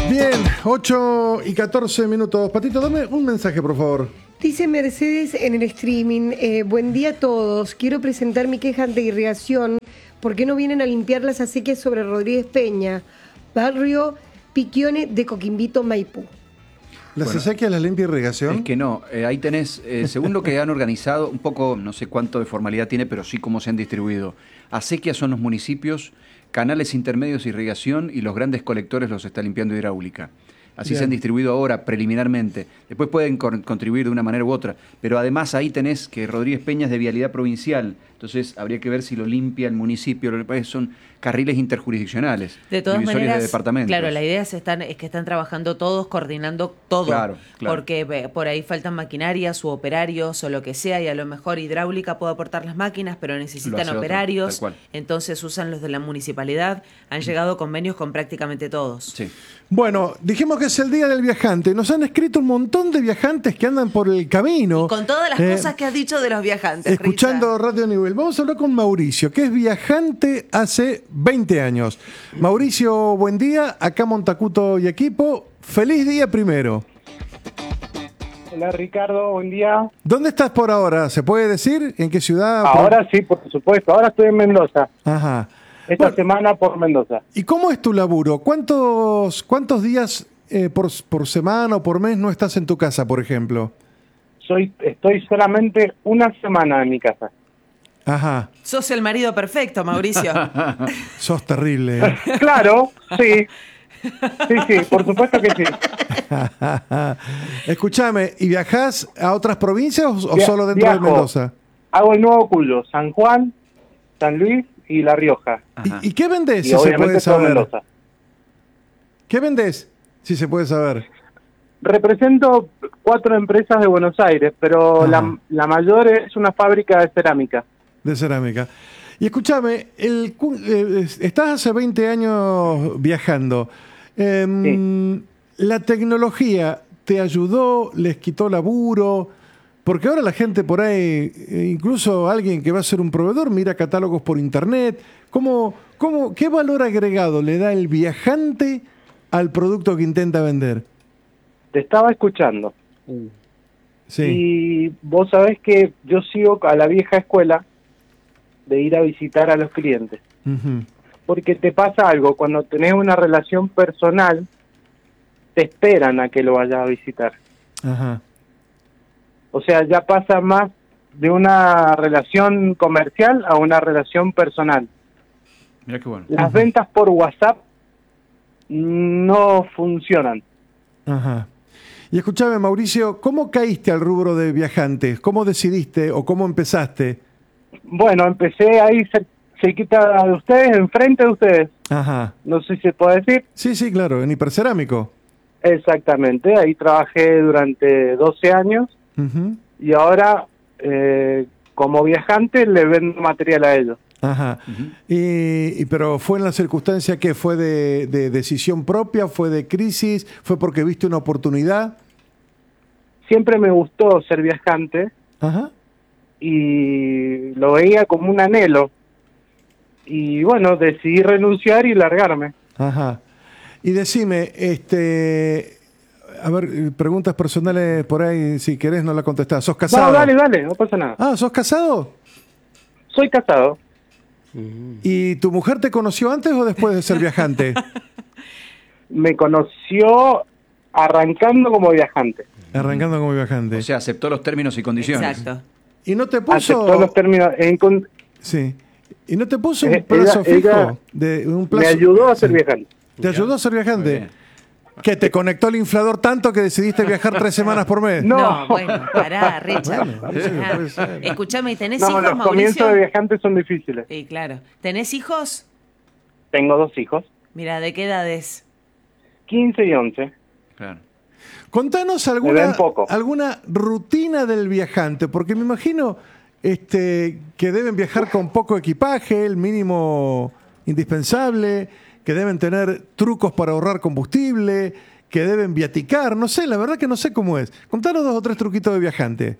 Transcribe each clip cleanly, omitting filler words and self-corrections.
Bien, 8:14. Patito, dame un mensaje, por favor. Dice Mercedes en el streaming, buen día a todos, quiero presentar mi queja ante irrigación, ¿por qué no vienen a limpiar las acequias sobre Rodríguez Peña, barrio Piquione de Coquimbito, Maipú? ¿Las acequias las limpia irrigación? Es que no, ahí tenés, según lo que han organizado, un poco, no sé cuánto de formalidad tiene, pero sí cómo se han distribuido. Acequias son los municipios, canales intermedios de irrigación y los grandes colectores los está limpiando hidráulica. Así se han distribuido ahora preliminarmente. Después pueden contribuir de una manera u otra. Pero además ahí tenés que Rodríguez Peña es de vialidad provincial. Entonces habría que ver si lo limpia el municipio. Son carriles interjurisdiccionales. De todas maneras, de departamentos. Claro, la idea es que están trabajando todos, coordinando todo. Claro. Porque por ahí faltan maquinarias u operarios o lo que sea. Y a lo mejor hidráulica puede aportar las máquinas, pero necesitan operarios. Entonces usan los de la municipalidad. Han llegado convenios con prácticamente todos. Sí. Bueno, dijimos que es el Día del Viajante. Nos han escrito un montón de viajantes que andan por el camino. Y con todas las cosas que has dicho de los viajantes. Escuchando Radio Nivel. Vamos a hablar con Mauricio, que es viajante hace 20 años. Mauricio, buen día. Acá Montacuto y equipo. Feliz día primero. Hola Ricardo, buen día. ¿Dónde estás por ahora? ¿Se puede decir? ¿En qué ciudad? Ahora sí, por supuesto. Ahora estoy en Mendoza. Ajá. Esta semana por Mendoza. ¿Y cómo es tu laburo? ¿Cuántos días por semana o por mes no estás en tu casa, por ejemplo? Estoy solamente una semana en mi casa. Ajá. Sos el marido perfecto, Mauricio. Sos terrible, ¿eh? Claro, sí. Sí, por supuesto que sí. Escúchame, ¿y viajás a otras provincias o solo dentro de Mendoza? Hago el Nuevo Cuyo, San Juan, San Luis y La Rioja. ¿Y qué vendés, Y si se obviamente puede todo saber? Mendoza. ¿Qué vendés, si se puede saber? Represento 4 empresas de Buenos Aires, pero la mayor es una fábrica de cerámica. De cerámica. Y escúchame, estás hace 20 años viajando. Sí. ¿La tecnología te ayudó, les quitó laburo? Porque ahora la gente por ahí, incluso alguien que va a ser un proveedor, mira catálogos por internet. ¿Qué valor agregado le da el viajante al producto que intenta vender? Te estaba escuchando. Sí. Y vos sabés que yo sigo a la vieja escuela de ir a visitar a los clientes. Uh-huh. Porque te pasa algo, cuando tenés una relación personal, te esperan a que lo vayas a visitar. Ajá. O sea, ya pasa más de una relación comercial a una relación personal. Mirá qué bueno. Las ventas por WhatsApp no funcionan. Ajá. Y escúchame, Mauricio, ¿cómo caíste al rubro de viajantes? ¿Cómo decidiste o cómo empezaste? Bueno, empecé ahí cerquita de ustedes, enfrente de ustedes. Ajá. No sé si se puede decir. Sí, claro, en Hipercerámico. Exactamente, ahí trabajé durante 12 años. Uh-huh. Y ahora, como viajante, le vendo material a ellos. Ajá. Uh-huh. Pero ¿fue en la circunstancia que fue de decisión propia? ¿Fue de crisis? ¿Fue porque viste una oportunidad? Siempre me gustó ser viajante. Ajá. Y lo veía como un anhelo. Y bueno, decidí renunciar y largarme. Ajá. Y decime, a ver, preguntas personales por ahí, si querés no la contestás. ¿Sos casado? No, dale, no pasa nada. Ah, ¿sos casado? Soy casado. ¿Y tu mujer te conoció antes o después de ser viajante? Me conoció arrancando como viajante. Arrancando como viajante. O sea, aceptó los términos y condiciones. Exacto. ¿Y no te puso...? Aceptó los términos. Sí. ¿Y no te puso un plazo fijo? Me ayudó a ser viajante. ¿Te ayudó a ser viajante? ¿Que te conectó el inflador tanto que decidiste viajar 3 semanas por mes? No, bueno, pará, Richard. Bueno, Escuchame, ¿tenés No, hijos, los Mauricio? comienzos de viajantes son difíciles. Sí, claro. ¿Tenés hijos? Tengo 2 hijos, Mira, ¿de qué edades? 15 y 11. Claro. Contanos Me ven poco. alguna rutina del viajante, porque me imagino que deben viajar con poco equipaje, el mínimo indispensable, que deben tener trucos para ahorrar combustible, que deben viaticar, no sé, la verdad que no sé cómo es. Contanos 2 o 3 truquitos de viajante.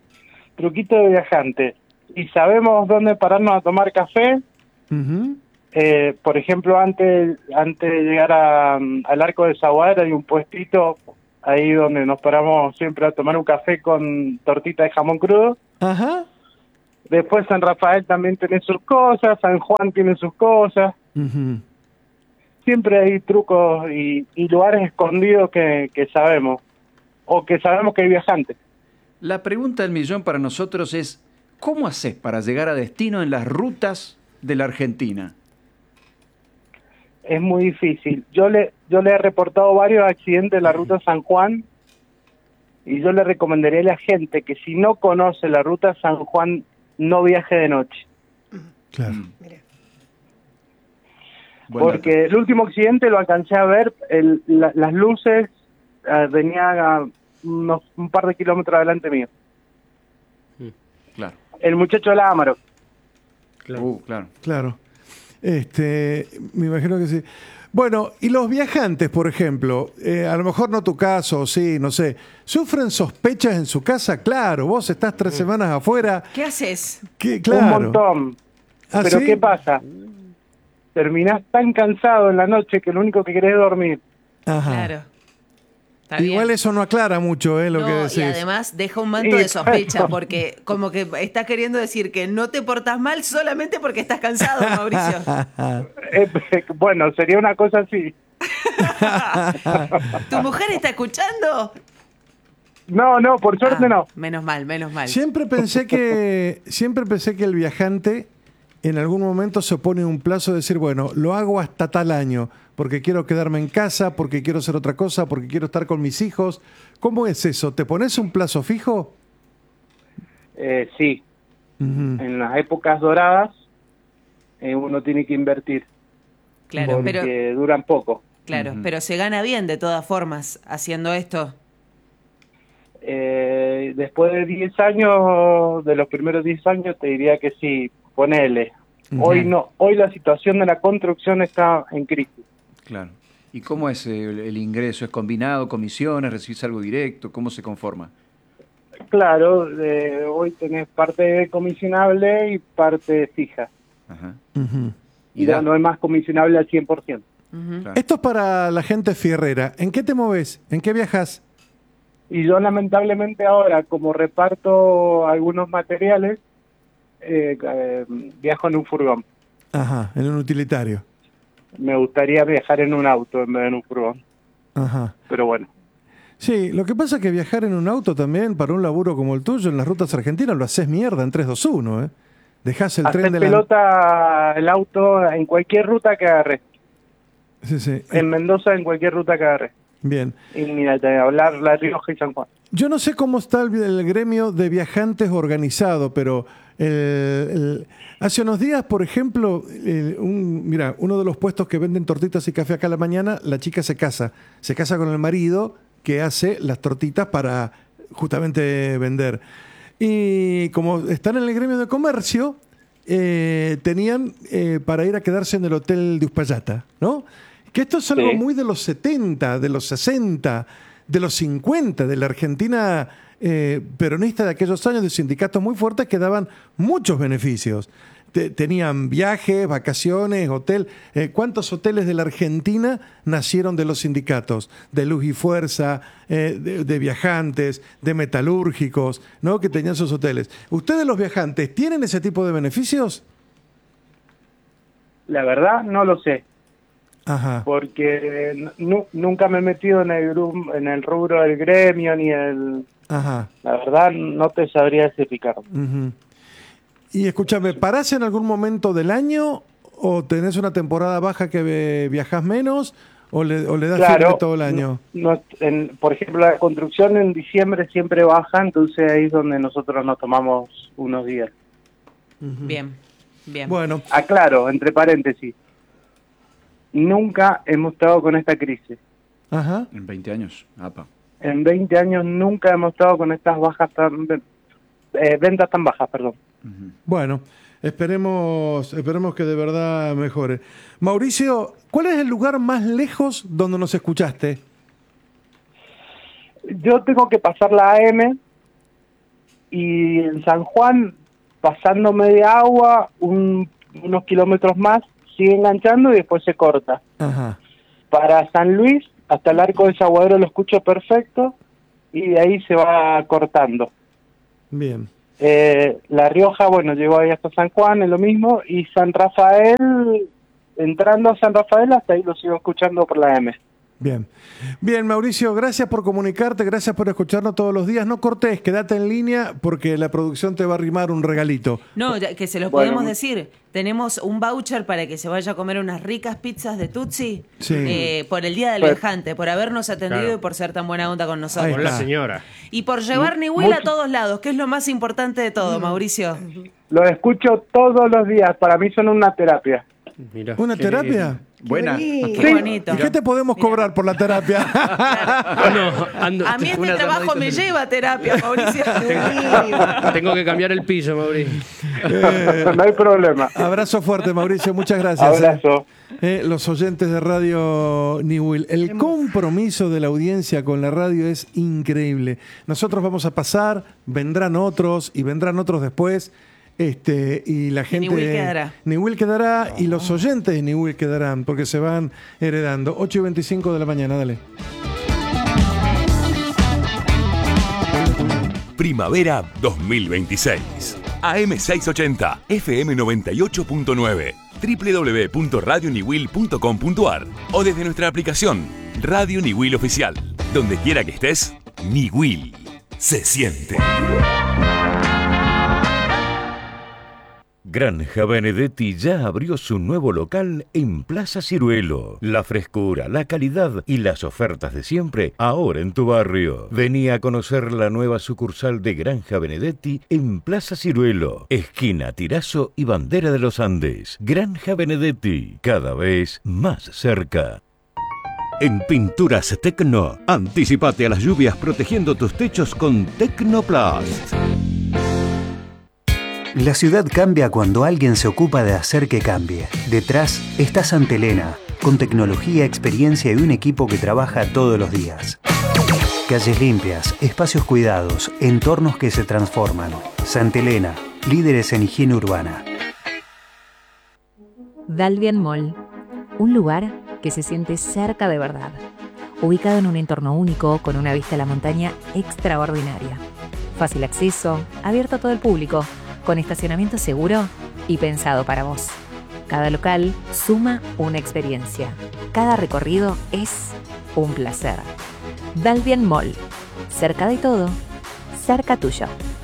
Truquito de viajante. Y sabemos dónde pararnos a tomar café, Uh-huh. Por ejemplo, antes de llegar al Arco de Zaguadera hay un puestito ahí donde nos paramos siempre a tomar un café con tortita de jamón crudo. Ajá. Después San Rafael también tiene sus cosas, San Juan tiene sus cosas. Uh-huh. Siempre hay trucos y lugares escondidos que sabemos, o que sabemos que hay viajantes. La pregunta del millón para nosotros es, ¿cómo haces para llegar a destino en las rutas de la Argentina? Es muy difícil. Yo le he reportado varios accidentes de la ruta San Juan y yo le recomendaría a la gente que si no conoce la ruta San Juan no viaje de noche. Claro. Porque el último accidente lo alcancé a ver, las luces venían a un par de kilómetros adelante mío. Claro. El muchacho de la Amaro. Claro. Claro. Me imagino que sí. Bueno, y los viajantes, por ejemplo, a lo mejor no tu caso, sí, no sé, ¿sufren sospechas en su casa? Claro, vos estás 3 semanas afuera. ¿Qué haces? Claro. Un montón. ¿Ah, Pero sí? ¿qué pasa? Terminás tan cansado en la noche que lo único que querés es dormir. Ajá. Claro. Está Igual bien. eso no aclara mucho, lo No, que decís. y además deja un manto de sospecha, porque como que estás queriendo decir que no te portás mal solamente porque estás cansado, Mauricio. Bueno, sería una cosa así. ¿Tu mujer está escuchando? No, por suerte no. Menos mal. Siempre pensé que el viajante en algún momento se pone un plazo de decir, bueno, lo hago hasta tal año, porque quiero quedarme en casa, porque quiero hacer otra cosa, porque quiero estar con mis hijos. ¿Cómo es eso? ¿Te pones un plazo fijo? Sí. Uh-huh. En las épocas doradas uno tiene que invertir. Claro, porque duran poco. Claro, pero se gana bien de todas formas haciendo esto. Después de 10 años, de los primeros 10 años, te diría que sí, ponele. Uh-huh. Hoy no, hoy la situación de la construcción está en crisis. Claro. ¿Y cómo es el ingreso? ¿Es combinado, comisiones, recibís algo directo? ¿Cómo se conforma? Claro, hoy tenés parte comisionable y parte fija. Ajá. Uh-huh. Y Ya no es más comisionable al 100%. Claro. Esto es para la gente fierrera. ¿En qué te moves? ¿En qué viajas? Y yo lamentablemente ahora, como reparto algunos materiales, viajo en un furgón. Ajá, en un utilitario. Me gustaría viajar en un auto en vez de en un furgón. Ajá. Pero bueno. Sí, lo que pasa es que viajar en un auto también, para un laburo como el tuyo, en las rutas argentinas, lo haces mierda en 3-2-1, ¿eh? Dejás el Hacer tren de pelota el auto en cualquier ruta que agarre. Sí. En Mendoza, en cualquier ruta que agarre. Bien. Y mira, te hablar La Rioja y San Juan. Yo no sé cómo está el gremio de viajantes organizado, pero hace unos días, por ejemplo, uno de los puestos que venden tortitas y café acá a la mañana, la chica se casa con el marido que hace las tortitas para justamente vender. Y como están en el gremio de comercio, tenían para ir a quedarse en el hotel de Uspallata, ¿no? Que esto es algo muy de los 70, de los 60, de los 50, de la Argentina peronista de aquellos años, de sindicatos muy fuertes que daban muchos beneficios. Tenían viajes, vacaciones, hotel. ¿Cuántos hoteles de la Argentina nacieron de los sindicatos? De Luz y Fuerza, de viajantes, de metalúrgicos, ¿no? Que tenían sus hoteles. ¿Ustedes los viajantes tienen ese tipo de beneficios? La verdad, no lo sé. Ajá. Porque nunca me he metido en el rubro del gremio ni el... Ajá. La verdad, no te sabría decir, Ricardo. Uh-huh. Y escúchame, ¿parás en algún momento del año o tenés una temporada baja que viajás menos o le das firme todo el año? Por ejemplo, la construcción en diciembre siempre baja, entonces ahí es donde nosotros nos tomamos unos días. Uh-huh. Bien. Bueno. Aclaro, entre paréntesis, nunca hemos estado con esta crisis. Ajá. En 20 años, apa. En 20 años nunca hemos estado con estas ventas tan bajas, perdón. Uh-huh. Bueno, esperemos que de verdad mejore. Mauricio, ¿cuál es el lugar más lejos donde nos escuchaste? Yo tengo que pasar la AM y en San Juan, pasando media agua, unos kilómetros más, sigue enganchando y después se corta. Ajá. Para San Luis, hasta el Arco del Saguadero lo escucho perfecto y de ahí se va cortando. Bien. La Rioja, bueno, llegó ahí hasta San Juan, es lo mismo, y San Rafael, entrando a San Rafael, hasta ahí lo sigo escuchando por la M. Bien. Bien, Mauricio, gracias por comunicarte, gracias por escucharnos todos los días. No cortes, quédate en línea porque la producción te va a arrimar un regalito. No, que se los podemos decir. Tenemos un voucher para que se vaya a comer unas ricas pizzas de Tutsi por el Día del Viajante, por habernos atendido y por ser tan buena onda con nosotros. Con la señora. Y por llevar Niwil a todos lados, que es lo más importante de todo, Mauricio. Los escucho todos los días, para mí son una terapia. Mirá, ¿Una terapia? Buena. Qué bonito. ¿Y qué te podemos cobrar por la terapia? A mí este trabajo me lleva a terapia, Mauricio. Tengo que cambiar el piso, Mauricio. No hay problema. Abrazo fuerte, Mauricio, muchas gracias. Abrazo. Los oyentes de Radio Niwil, el compromiso de la audiencia con la radio es increíble. Nosotros vamos a pasar, vendrán otros y vendrán otros después. Y la gente Niwil quedará y los oyentes de Niwil quedarán porque se van heredando. 8:25 de la mañana, dale. Primavera 2026. AM680, FM 98.9, www.radioniwil.com.ar o desde nuestra aplicación Radio Niwil Oficial. Donde quiera que estés, Niwil se siente. Granja Benedetti ya abrió su nuevo local en Plaza Ciruelo. La frescura, la calidad y las ofertas de siempre ahora en tu barrio. Vení a conocer la nueva sucursal de Granja Benedetti en Plaza Ciruelo, esquina Tirazo y Bandera de los Andes. Granja Benedetti, cada vez más cerca. En Pinturas Tecno, anticipate a las lluvias protegiendo tus techos con Tecnoplast. La ciudad cambia cuando alguien se ocupa de hacer que cambie. Detrás está Santa Elena, con tecnología, experiencia y un equipo que trabaja todos los días. Calles limpias, espacios cuidados, entornos que se transforman. Santa Elena, líderes en higiene urbana. Dalvian Mall, un lugar que se siente cerca de verdad. Ubicado en un entorno único, con una vista a la montaña extraordinaria. Fácil acceso, abierto a todo el público, con estacionamiento seguro y pensado para vos. Cada local suma una experiencia. Cada recorrido es un placer. Dalvian Mall. Cerca de todo, cerca tuyo.